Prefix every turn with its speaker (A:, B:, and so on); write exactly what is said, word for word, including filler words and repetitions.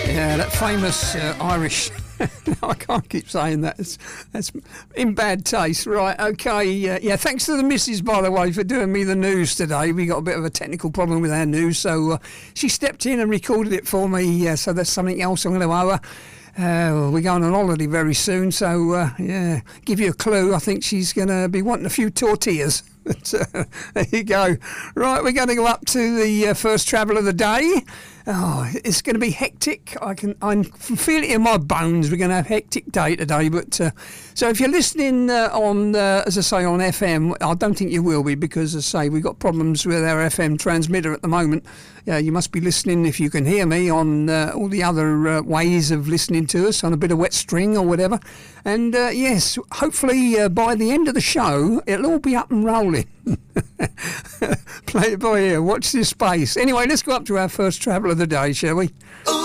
A: Yeah, that famous uh, Irish. I can't keep saying that. It's, that's in bad taste. Right, okay. Uh, yeah, thanks to the missus, by the way, for doing me the news today. We got a bit of a technical problem with our news, so uh, she stepped in and recorded it for me, uh, so that's something else I'm going to owe her. Uh, we're going on holiday very soon, so uh, yeah, give you a clue. I think she's going to be wanting a few tortillas. But, uh, there you go. Right, we're going to go up to the uh, first travel of the day. Oh, it's going to be hectic. I can I feel it in my bones. We're going to have a hectic day today. But uh, so if you're listening uh, on, uh, as I say, on F M, I don't think you will be because, as I say, we've got problems with our F M transmitter at the moment. Yeah, you must be listening if you can hear me on uh, all the other uh, ways of listening to us on a bit of wet string or whatever. And uh, yes, hopefully uh, by the end of the show, it'll all be up and rolling. Play it by ear. Watch this space. Anyway, let's go up to our first travel of the day, shall we?